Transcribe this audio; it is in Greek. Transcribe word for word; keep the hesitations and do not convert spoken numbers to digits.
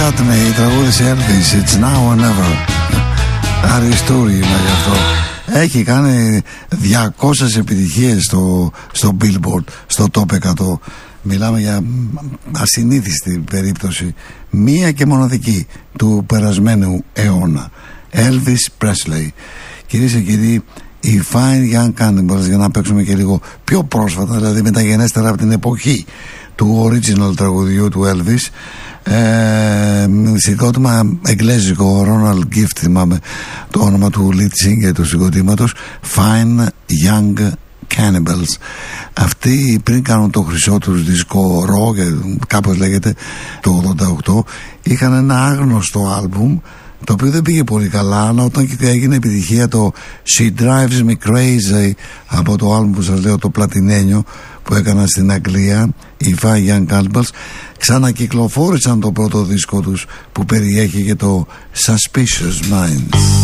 McCartney τραγούδισε Elvis, It's Now or Never. Αριστούργημα γι' αυτό. Έχει κάνει διακόσιες επιτυχίες στο, στο Billboard, στο Top εκατό. Μιλάμε για ασυνήθιστη περίπτωση, μία και μοναδική του περασμένου αιώνα. Elvis Presley. Κυρίες και κύριοι, οι Fine Young Cannibals, για να παίξουμε και λίγο πιο πρόσφατα, δηλαδή μεταγενέστερα από την εποχή του original τραγουδιού του Elvis, ε, συγκρότημα εγγλέζικο, Ronald Gift, θυμάμαι το όνομα του lead singer του συγκροτήματος, Fine Young Cannibals. Αυτοί πριν κάνουν το χρυσό τους δίσκο rock, κάπως λέγεται, το ογδόντα οκτώ, είχαν ένα άγνωστο άλμπουμ το οποίο δεν πήγε πολύ καλά, αλλά όταν και έγινε επιτυχία το She Drives Me Crazy από το άλμπουμ που σας λέω, το πλατινένιο που έκαναν στην Αγγλία οι Fine Young Cannibals, ξανακυκλοφόρησαν το πρώτο δίσκο τους που περιέχει και το Suspicious Minds.